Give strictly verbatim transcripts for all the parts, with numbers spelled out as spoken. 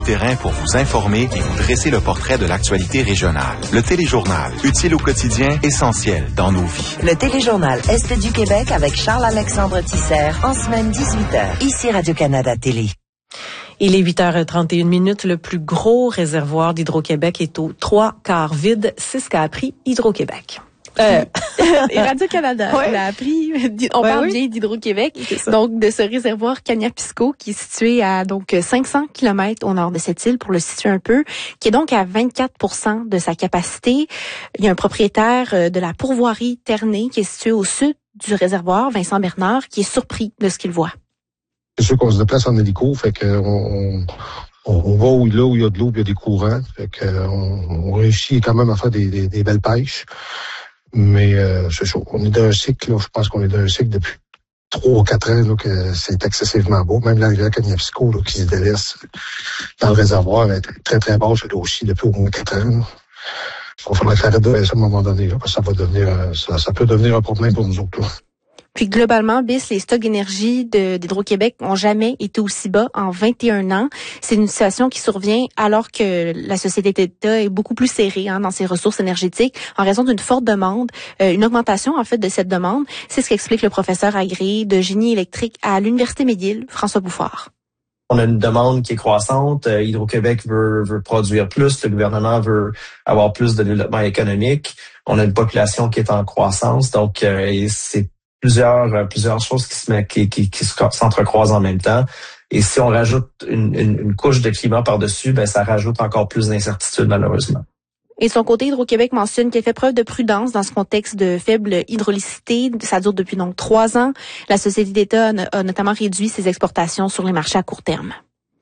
Terrain pour vous informer et vous dresser le portrait de l'actualité régionale. Le Téléjournal, utile au quotidien, essentiel dans nos vies. Le Téléjournal Est du Québec avec Charles-Alexandre Tisser en semaine dix-huit heures. Ici Radio-Canada Télé. Il est huit heures trente et une minutes. Le plus gros réservoir d'Hydro-Québec est au trois quarts vide. C'est ce qu'a appris Hydro-Québec. Euh, et Radio-Canada ouais. l'a appris. On ouais, parle oui. bien d'Hydro-Québec, donc de ce réservoir Cagnapisco qui est situé à donc cinq cents kilomètres au nord de cette île, pour le situer un peu, qui est donc à vingt-quatre pour cent de sa capacité. Il y a un propriétaire de la pourvoirie Ternay qui est situé au sud du réservoir, Vincent Bernard, qui est surpris de ce qu'il voit. C'est sûr qu'on se déplace en hélico, fait que on, on, on va où, là où il y a de l'eau, puis il y a des courants, fait que on, on réussit quand même à faire des, des, des belles pêches. Mais euh, c'est chaud. On est dans un cycle, là, je pense qu'on est dans un cycle depuis trois ou quatre ans là, que c'est excessivement beau. Même la rivière Cagnapisco là, qui se délaisse dans le réservoir est très très basse là aussi depuis au moins quatre ans. Là. Il faudrait que l'arrêt de baisser à un moment donné, là, parce que ça va devenir ça, ça peut devenir un problème pour nous autres. Là. Puis globalement, B I S, les stocks d'énergie de, d'Hydro-Québec n'ont jamais été aussi bas en vingt et un ans. C'est une situation qui survient alors que la société d'État est beaucoup plus serrée hein, dans ses ressources énergétiques en raison d'une forte demande, euh, une augmentation en fait de cette demande. C'est ce qu'explique le professeur agrégé de génie électrique à l'Université McGill, François Bouffard. On a une demande qui est croissante. Euh, Hydro-Québec veut, veut produire plus. Le gouvernement veut avoir plus de développement économique. On a une population qui est en croissance. Donc, euh, et c'est plusieurs euh, plusieurs choses qui se met, qui, qui, qui s'entrecroisent en même temps. Et si on rajoute une, une, une couche de climat par-dessus, ben ça rajoute encore plus d'incertitudes malheureusement. Et de son côté, Hydro-Québec mentionne qu'il fait preuve de prudence dans ce contexte de faible hydraulicité. Ça dure depuis donc trois ans. La société d'État a notamment réduit ses exportations sur les marchés à court terme.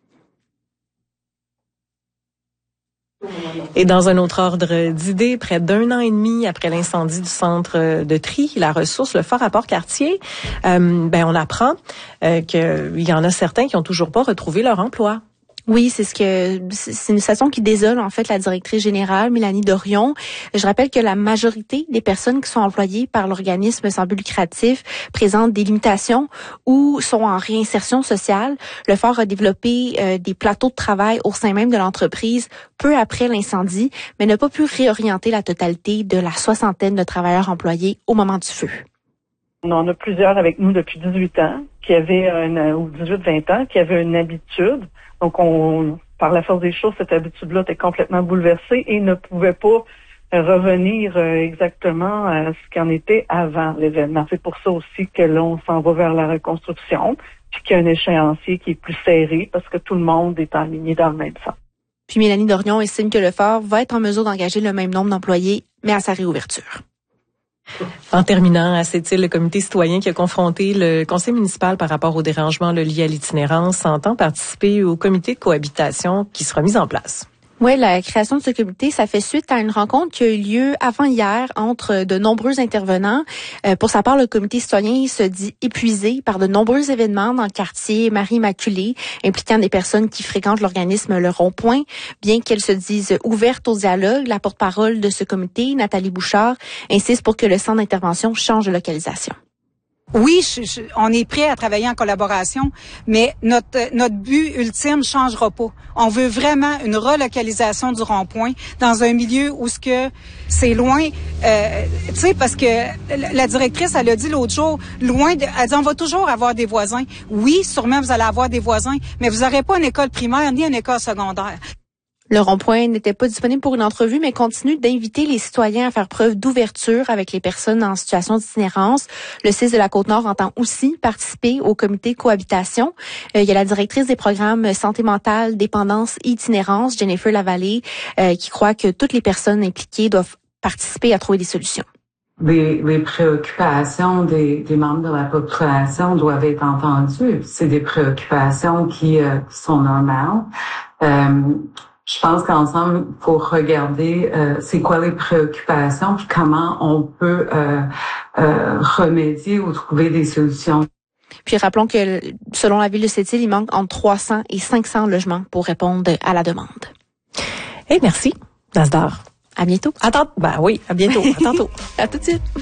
Et dans un autre ordre d'idées, près d'un an et demi après l'incendie du centre de tri, la ressource, le Fort à Port-Cartier, euh, ben on apprend euh, qu'il y en a certains qui ont toujours pas retrouvé leur emploi. Oui, c'est ce que c'est une situation qui désole en fait la directrice générale Mélanie Dorion. Je rappelle que la majorité des personnes qui sont employées par l'organisme sans but lucratif présentent des limitations ou sont en réinsertion sociale. Le Fort a développé euh, des plateaux de travail au sein même de l'entreprise peu après l'incendie, mais n'a pas pu réorienter la totalité de la soixantaine de travailleurs employés au moment du feu. On en a plusieurs avec nous depuis dix-huit ans, qui avaient une, ou dix-huit vingt ans, qui avaient une habitude. Donc, on, par la force des choses, cette habitude-là était complètement bouleversée et ne pouvait pas revenir exactement à ce qu'en était avant l'événement. C'est pour ça aussi que l'on s'en va vers la reconstruction, puis qu'il y a un échéancier qui est plus serré parce que tout le monde est aligné dans le même sens. Puis Mélanie Dorion estime que le Fort va être en mesure d'engager le même nombre d'employés, mais à sa réouverture. En terminant, à cette île, le comité citoyen qui a confronté le conseil municipal par rapport aux dérangements liés à l'itinérance entend participer au comité de cohabitation qui sera mis en place. Oui, la création de ce comité, ça fait suite à une rencontre qui a eu lieu avant-hier entre de nombreux intervenants. Euh, pour sa part, le comité citoyen se dit épuisé par de nombreux événements dans le quartier Marie-Immaculée, impliquant des personnes qui fréquentent l'organisme Le Rond-Point. Bien qu'elle se dise ouverte au dialogue, la porte-parole de ce comité, Nathalie Bouchard, insiste pour que le centre d'intervention change de localisation. Oui, je, je, on est prêt à travailler en collaboration, mais notre notre but ultime changera pas. On veut vraiment une relocalisation du rond-point dans un milieu où ce que c'est loin, euh, tu sais, parce que la directrice, elle a dit l'autre jour, loin, de, elle dit on va toujours avoir des voisins. Oui, sûrement vous allez avoir des voisins, mais vous n'aurez pas une école primaire ni une école secondaire. Le Rond-Point n'était pas disponible pour une entrevue, mais continue d'inviter les citoyens à faire preuve d'ouverture avec les personnes en situation d'itinérance. Le C I S de la Côte-Nord entend aussi participer au comité cohabitation. Euh, il y a la directrice des programmes santé mentale, dépendance et itinérance, Jennifer Lavallée, euh, qui croit que toutes les personnes impliquées doivent participer à trouver des solutions. Les, les préoccupations des, des membres de la population doivent être entendues. C'est des préoccupations qui, euh, qui sont normales. Euh, Je pense qu'ensemble, il faut regarder euh, c'est quoi les préoccupations puis comment on peut euh, euh, remédier ou trouver des solutions. Puis rappelons que selon la ville de Sept-Îles, il manque entre trois cents et cinq cents logements pour répondre à la demande. Et merci, Nasdar. À bientôt. Attends, ben oui, à bientôt. À tantôt. À tout de suite.